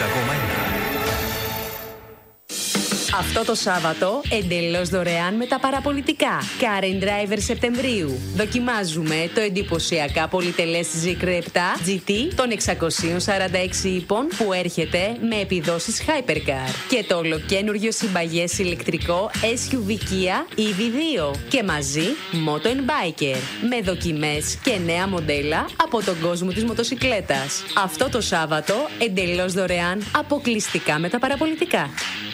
Αυτό το Σάββατο, εντελώς δωρεάν με τα παραπολιτικά. Car and Driver Σεπτεμβρίου. Δοκιμάζουμε το εντυπωσιακά πολυτελές Zeekr 7 GT των 646 ύπων που έρχεται με επιδόσεις Hypercar. Και το ολοκένουργιο συμπαγές ηλεκτρικό SUV Kia EV2. Και μαζί Moto & Biker. Με δοκιμές και νέα μοντέλα από τον κόσμο της μοτοσικλέτας. Αυτό το Σάββατο, εντελώς δωρεάν, αποκλειστικά με τα παραπολιτικά.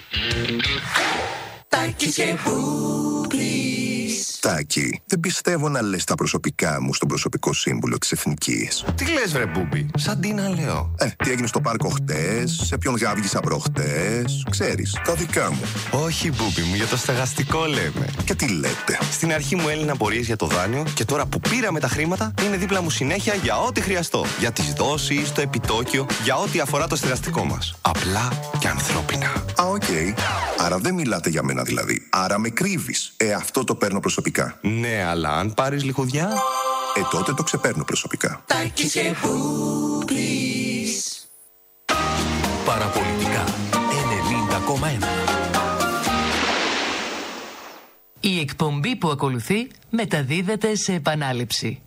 Τάκης και Μπούμπης. Τάκη, δεν πιστεύω να λες τα προσωπικά μου στον προσωπικό σύμβουλο της Εθνικής. Τι λες βρε Μπούμπη, σαν τι να λέω. Τι έγινε στο πάρκο χτες, σε ποιον γάβγισα προχτές, ξέρεις, τα δικά μου. Όχι Μπούμπη μου, για το στεγαστικό λέμε. Και τι λέτε. Στην αρχή μου έλυναν απορίες για το δάνειο και τώρα που πήραμε τα χρήματα είναι δίπλα μου συνέχεια για ό,τι χρειαστώ. Για τις δόσεις, το επιτόκιο, για ό,τι αφορά το στεγαστικό μας. Απλά και ανθρώπινα. Οκ. Άρα δεν μιλάτε για μένα δηλαδή. Άρα με κρύβεις. Αυτό το παίρνω προσωπικά. Ναι, αλλά αν πάρεις λιχουδιά... Τότε το ξεπαίρνω προσωπικά. Τάκης και Μπούμπης. Παραπολιτικά 90,1. Η εκπομπή που ακολουθεί μεταδίδεται σε επανάληψη.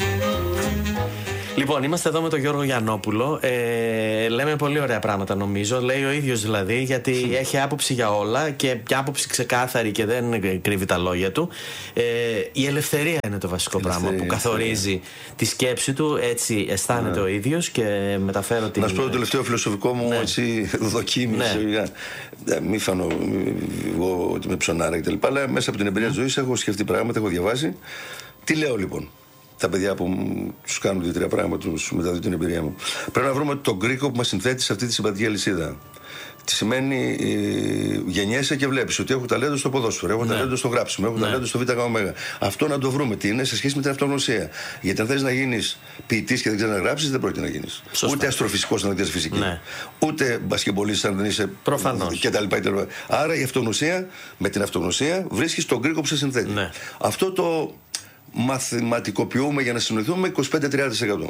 Λοιπόν, είμαστε εδώ με τον Γιώργο Γιαννόπουλο. Λέμε πολύ ωραία πράγματα νομίζω. Λέει ο ίδιος δηλαδή, γιατί έχει άποψη για όλα και άποψη ξεκάθαρη και δεν κρύβει τα λόγια του. Η ελευθερία είναι το βασικό πράγμα που καθορίζει τη σκέψη του. Έτσι αισθάνεται ο ίδιος και μεταφέρω την. Να σου πω το τελευταίο φιλοσοφικό μου δοκίμηση. Μη φανώ εγώ ότι είμαι ψωνάρα κτλ. Αλλά μέσα από την εμπειρία της ζωής έχω σκεφτεί πράγματα, έχω διαβάσει. Τι λέω λοιπόν. Τα παιδιά που τους κάνουν 2-3 πράγματα, τους μεταδίδουν την εμπειρία μου. Πρέπει να βρούμε τον κρίκο που μας συνθέτει σε αυτή τη συμπαντική αλυσίδα. Τι σημαίνει γεννιέσαι και βλέπεις ότι έχω ταλέντο στο ποδόσφαιρο, έχω ταλέντο στο γράψιμο, έχω ταλέντο στο ΒΓ. Αυτό να το βρούμε τι είναι σε σχέση με την αυτογνωσία. Γιατί αν θες να γίνεις ποιητής και δεν ξέρεις να γράψεις, δεν πρόκειται να γίνεις. Ούτε αστροφυσικός αν δεν ξέρεις φυσική. Ούτε μπασκεμπολίστας αν δεν είσαι. Προφανώς. Άρα η αυτογνωσία, με την αυτογνωσία βρίσκεις τον κρίκο που σε συνθέτει. Αυτό το μαθηματικοποιούμε για να συνοηθούμε 25-30%.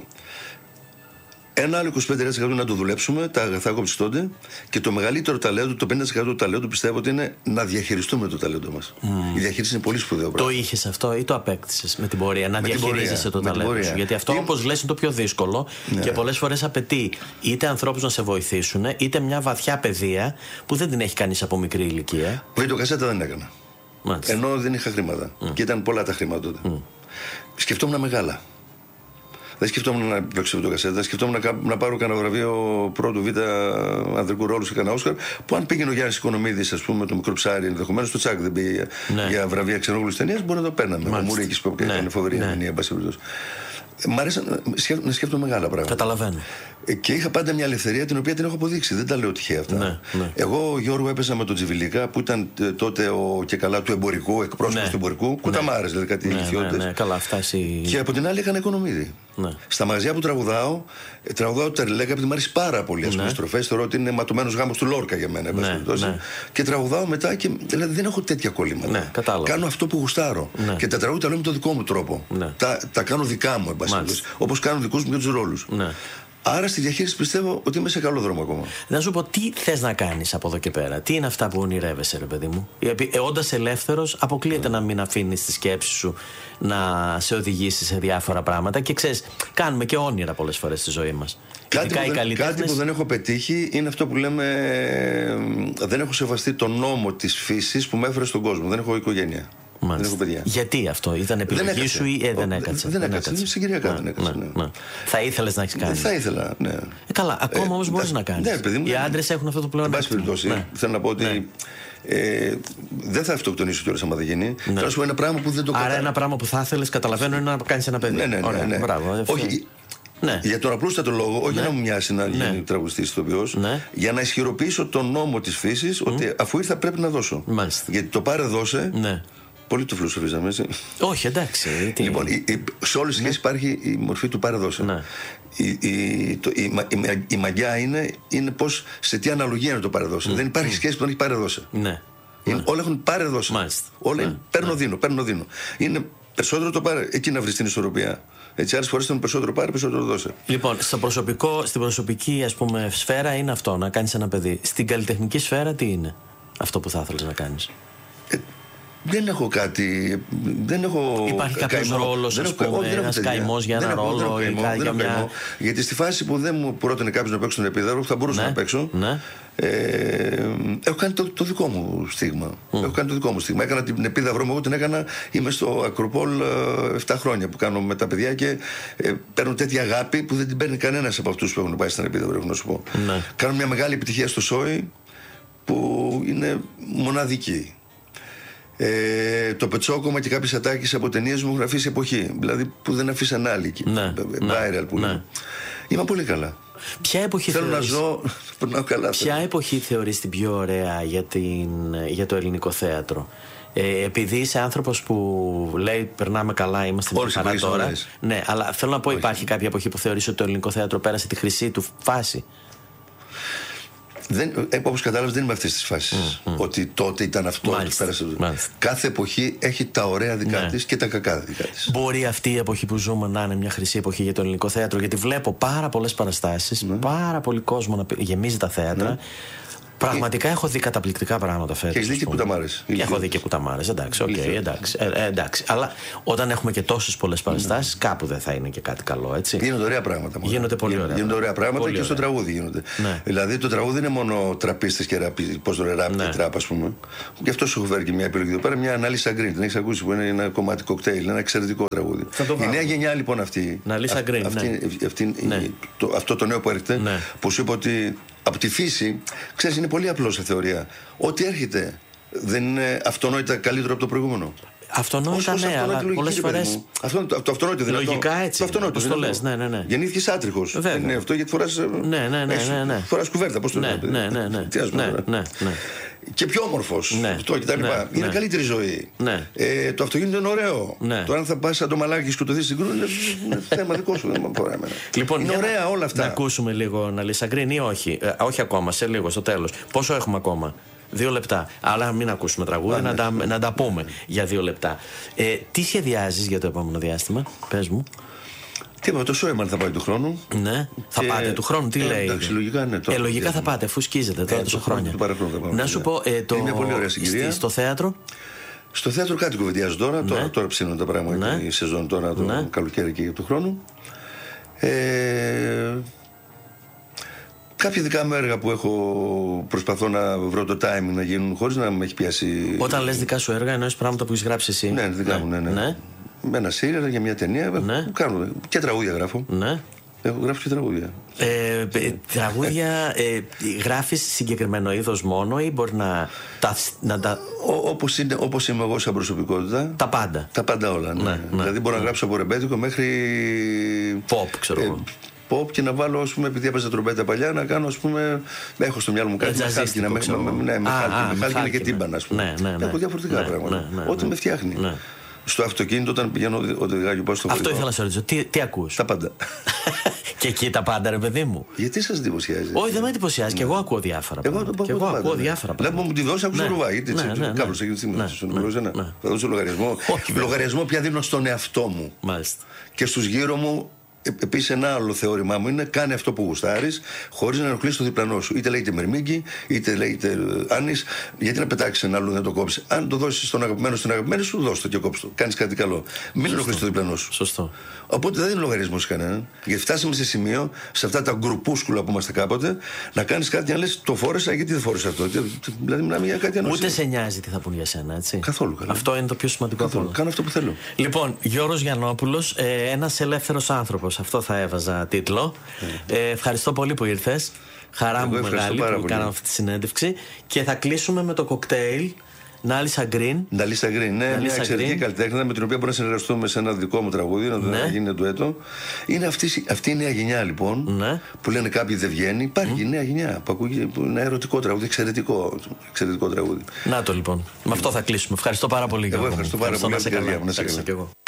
Ένα άλλο 25% να το δουλέψουμε, τα αγαθά κοψιστώνται και το μεγαλύτερο ταλέντο, το 50% του ταλέντου πιστεύω ότι είναι να διαχειριστούμε το ταλέντο μας. Η διαχείριση είναι πολύ σπουδαίο πράγμα. Το είχες αυτό ή το απέκτησες με την πορεία, να διαχειρίζεσαι το ταλέντο σου? Γιατί αυτό, όπως λες, είναι το πιο δύσκολο και πολλές φορές απαιτεί είτε ανθρώπους να σε βοηθήσουν, είτε μια βαθιά παιδεία που δεν την έχει κανείς από μικρή ηλικία. Βιντεοκασέτα δεν έκανα. Μάλιστα. Ενώ δεν είχα χρήματα. Και ήταν πολλά τα χρήματα τότε. Σκεφτόμουν μεγάλα. Δεν σκεφτόμουν να παίξω βιντεοκασέτα, σκεφτόμουν να πάρω κανένα βραβείο πρώτου β' ανδρικού ρόλου σε κανένα Όσκαρ. Που αν πήγαινε ο Γιάννης Οικονομίδης, ας πούμε, το μικρό ψάρι, ενδεχομένως το Τσάκ δεν πήγε για βραβεία ξενόγλου ταινία, μπορεί να το παίρναμε. Ο Μουρίκης που έκανε φοβερή ερμηνεία, εν πάση περιπτώσει. Μ' αρέσει να σκέφτομαι μεγάλα πράγματα. Καταλαβαίνω. Και είχα πάντα μια ελευθερία την οποία την έχω αποδείξει. Δεν τα λέω τυχαία αυτά. Εγώ, Γιώργο, έπαιζα με τον Τζιβιλίκα που ήταν τότε ο και καλά του εμπορικού, εκπρόσωπος του εμπορικού. Κουταμάρες, δηλαδή κάτι ηλικιότητες. Καλά, φτάσει. Και από την άλλη είχαν Οικονομίδη. Στα μαγαζιά που τραγουδάω τερλέκα επειδή μου αρέσει πάρα πολύ. Ας πούμε, στροφές θεωρώ ότι είναι ματωμένος γάμος του Λόρκα για μένα. Και τραγουδάω μετά και δηλαδή δεν έχω τέτοια κολλήματα. Κάνω αυτό που γουστάρω. Και τα τραγούδια τα λέω με τον δικό μου τρόπο. Τα κάνω δικά μου, όπως κάνω δικούς μου για τους ρόλους. Άρα στη διαχείριση πιστεύω ότι είμαι σε καλό δρόμο ακόμα. Να σου πω, τι θες να κάνεις από εδώ και πέρα? Τι είναι αυτά που ονειρεύεσαι, ρε παιδί μου? Όντας ελεύθερος, αποκλείεται να μην αφήνεις τη σκέψη σου να σε οδηγήσει σε διάφορα πράγματα. Και ξέρεις, κάνουμε και όνειρα πολλές φορές στη ζωή μας. Κάτι που δεν έχω πετύχει είναι αυτό που λέμε. Δεν έχω σεβαστεί τον νόμο της φύσης που με έφερε στον κόσμο. Δεν έχω οικογένεια. Δεν έχω παιδιά. Γιατί αυτό, ήταν επιλογή σου ή δεν έκατσε? Δεν έκατσε. Συγκυριακά δεν έκατσε. Θα ήθελες να έχεις κάνει? Θα ήθελα, ναι. Καλά, ακόμα όμως μπορείς να κάνεις. Οι άντρες έχουν αυτό το πλεονέκτημα. Εν πάση περιπτώσει, θέλω να πω ότι δεν θα αυτοκτονήσω κιόλας άμα δεν γίνει. Θέλω να σου πω ένα πράγμα που δεν το Άρα ένα πράγμα που θα ήθελες, καταλαβαίνω, είναι να κάνεις ένα παιδί. Ναι. Μπράβο. Όχι. Για τον απλούστατο λόγο, όχι να μου μοιάσει να γίνει τραγουδιστής ηθοποιός, για να ισχυροποιήσω τον νόμο της φύσης ότι αφού ήρθα πρέπει να δώσω. Γιατί το πάρε δώσε. Πολύ το φιλοσοφίζαμε, έτσι. Όχι, εντάξει. Λοιπόν, σε όλες τις σχέσεις υπάρχει η μορφή του πάρε δώσε. Η μαγιά είναι πώς, σε τι αναλογία είναι το πάρε δώσε. Δεν υπάρχει σχέση που δεν έχει πάρε δώσε. Όλα έχουν πάρε δώσε. Όλα είναι παίρνω δίνω. Είναι Περισσότερο το πάρε. Εκεί να βρει την ισορροπία. Έτσι, άλλες φορές τον περισσότερο πάρε, περισσότερο δώσε. Λοιπόν, στην προσωπική ας πούμε, σφαίρα είναι αυτό, να κάνεις ένα παιδί. Στην καλλιτεχνική σφαίρα τι είναι αυτό που θα ήθελες να κάνεις? Δεν έχω κάτι. Δεν έχω. Υπάρχει κάποιος ρόλος, ας πούμε, ένας καημός για ένα ρόλο ή για μια. Γιατί στη φάση που δεν μου πρότεινε κάποιος να παίξω τον Επίδαυρο, θα μπορούσα να παίξω. Ναι. Έχω κάνει το δικό μου στίγμα. Έχω κάνει το δικό μου στίγμα. Έκανα την Επίδαυρο μου, εγώ την έκανα. Είμαι στο Ακροπόλ 7 χρόνια που κάνω με τα παιδιά και παίρνω τέτοια αγάπη που δεν την παίρνει κανένας από αυτούς που έχουν πάει στην Επίδαυρο, έχω να σου πω. Ναι. Κάνω μια μεγάλη επιτυχία στο Σόι που είναι μοναδική. Το πετσόκομα και κάποιες ατάκες από ταινίες μου έχουν αφήσει εποχή. Δηλαδή που δεν αφήσαν άλλοι. Viral που λέμε. Είμαι πολύ καλά. Ποια εποχή θέλω να ζω, περνάω καλά. Ποια εποχή θεωρείς την πιο ωραία για το ελληνικό θέατρο? Επειδή είσαι άνθρωπος που λέει περνάμε καλά, είμαστε μια χαρά τώρα. Ναι, αλλά θέλω να πω, υπάρχει κάποια εποχή που θεωρείς ότι το ελληνικό θέατρο πέρασε τη χρυσή του φάση? Όπως κατάλαβες, δεν είμαι αυτής της φάσης. Ότι τότε ήταν αυτό. Κάθε εποχή έχει τα ωραία δικά της και τα κακά δικά της. Μπορεί αυτή η εποχή που ζούμε να είναι μια χρυσή εποχή για το ελληνικό θέατρο? Γιατί βλέπω πάρα πολλές παραστάσεις, πάρα πολύ κόσμο να γεμίζει τα θέατρα. Πραγματικά έχω δει καταπληκτικά πράγματα φέτος. Και έχεις δει και κουταμάρες. Έχω δει και κουταμάρες, εντάξει, εντάξει. Αλλά όταν έχουμε και τόσες πολλές παραστάσεις, κάπου δεν θα είναι και κάτι καλό, έτσι. Γίνονται ωραία πράγματα. Γίνονται πολύ ωραία. Γίνονται ωραία πράγματα πολύ και στο τραγούδι γίνονται. Ναι. Δηλαδή το τραγούδι είναι μόνο τραπίστες και ραπ και τραπ, ας πούμε. Γι' αυτό σου έχω φέρει και μια επιλογή εδώ πέρα, μια ανάλυση Green. Την έχεις ακούσει που είναι ένα κομμάτι κοκτέιλ, ένα εξαιρετικό τραγούδι. Η νέα γενιά λοιπόν αυτή. Αυτό το νέο που έρχεται, που σου είπα ότι. Από τη φύση, ξέρεις, είναι πολύ απλό σε θεωρία. Ό,τι έρχεται δεν είναι αυτονόητα καλύτερο από το προηγούμενο. Αυτονόητα, ναι, αλλά πολλές φορές. Το αυτονόητο δηλαδή. Λογικά έτσι. Το αυτονόητο. Το λες, ναι. Γεννήθηκες άτριχος. Είναι αυτό γιατί φοράς. Ναι. Φοράς κουβέρτα, πώς το λένε. Ναι. Και πιο όμορφος. Αυτό κτλ. Είναι καλύτερη ζωή. Το αυτοκίνητο είναι ωραίο. Τώρα αν θα πας σαν το μαλάκι και σκοτωθείς στην κρού, είναι θέμα δικό σου. Λοιπόν, είναι ωραία όλα αυτά. Να ακούσουμε λίγο Αναλύσα Γκριν ή όχι? Όχι ακόμα, σε λίγο, στο τέλος. Πόσο έχουμε ακόμα? 2 λεπτά. Αλλά μην ακούσουμε τραγούδι, να τα πούμε για 2 λεπτά. Τι σχεδιάζεις για το επόμενο διάστημα, πες μου? Τι είπα, το Σόιμαν θα πάει του χρόνου. Ναι, θα πάτε του χρόνου, τι λέει? Εντάξει, λογικά ναι. Λογικά θα πάτε, αφού σκίζετε τώρα τόσο χρόνια. Να σου πω, είναι πολύ ωραία συγκυρία. Στο θέατρο. Στο θέατρο κάτι κουβεντιάζω τώρα. Τώρα ψήνουν τα πράγματα. Η σεζόν τώρα, το καλοκαίρι και του χρόνου. Κάποια δικά μου έργα που προσπαθώ να βρω το timing να γίνουν χωρίς να με έχει πιάσει. Όταν λες δικά σου έργα, εννοείς πράγματα που έχεις γράψει εσύ? Ναι, δικά μου, ναι. Με ένα σύριαλ για μια ταινία που κάνω. Και τραγούδια γράφω. Ναι. Έχω γράψει και τραγούδια. Τραγούδια γράφεις συγκεκριμένο είδος μόνο ή μπορεί να τα. Όπως είμαι εγώ σαν προσωπικότητα. Τα πάντα. Τα πάντα όλα. Ναι. Δηλαδή μπορώ να γράψω από ρεμπέτικο μέχρι. Pop, ξέρω εγώ. Pop και να βάλω, ας πούμε, επειδή έπαιζα τρομπέτα παλιά, να κάνω, ας πούμε, έχω στο μυαλό μου κάτι με χάλκινα, με χάλκινα και τύμπανα, ας πούμε. Έχω διαφορετικά πράγματα. Ό,τι με φτιάχνει. Στο αυτοκίνητο, όταν πηγαίνω οδηγάκι, πάω στο χωριό. Αυτό ήθελα να σε ρωτήσω. Τι ακούς? Τα πάντα. Και εκεί τα πάντα, ρε παιδί μου. Γιατί σας εντυπωσιάζει? Όχι, δεν με εντυπωσιάζει. Και εγώ ακούω διάφορα πράγματα. Εγώ ακούω διάφορα πράγματα. Λέμε μου τη δώσει, ακούσω ρουβά. Γιατί κάπου σε εκείνη τη στιγμή θα δώσω λογαριασμό. Λογαριασμό πια δίνω στον εαυτό μου. Μάλιστα. Και στους γύρω μου. Επίσης, ένα άλλο θεώρημά μου είναι κάνε αυτό που γουστάρεις, χωρίς να ενοχλείς το διπλανό σου. Είτε λέγεται Μερμήγκη, είτε λέγεται Άννης, γιατί να πετάξεις ένα άλλο, να το κόψεις. Αν το δώσεις στον αγαπημένο, στην αγαπημένη σου, δώσ' το και κόψ' το. Κάνεις κάτι καλό. Μην ενοχλείς το διπλανό σου. Σωστό. Οπότε δεν είναι λογαριασμός κανέναν. Γιατί φτάσαμε σε σημείο, σε αυτά τα γκρουπούσκουλα που είμαστε κάποτε, να κάνεις κάτι να λες το φόρεσα, γιατί δεν φόρεσα αυτό. Δηλαδή, μιλάμε για κάτι ανώσιμο. Ούτε σε νοιάζει τι θα πούν για σένα, έτσι. Καθόλου καλά. Αυτό είναι το πιο σημαντικό. Καθόλου. Κάνω αυτό που θέλω. Λοιπόν, Γιώργος Γιαννόπουλος, ένας ελεύθερος άνθρωπος. Αυτό θα έβαζα τίτλο. Ευχαριστώ πολύ που ήρθες. Χαρά μου μεγάλη που κάναμε αυτή τη συνέντευξη. Και θα κλείσουμε με το κοκτέιλ Νάλισσα Γκριν. Νάλισσα Γκριν, ναι, μια εξαιρετική καλλιτέχνη με την οποία μπορούμε να συνεργαστούμε σε ένα δικό μου τραγούδι, να γίνει ντουέτο. Είναι αυτή η νέα γενιά λοιπόν, που λένε κάποιοι δεν βγαίνει. Υπάρχει η νέα γενιά που ακούγεται, που είναι ένα ερωτικό τραγούδι, εξαιρετικό τραγούδι. Να το λοιπόν. Με αυτό θα κλείσουμε. Ευχαριστώ πάρα πολύ. Εγώ ευχαριστώ πάρα πολύ. Να σε καλά.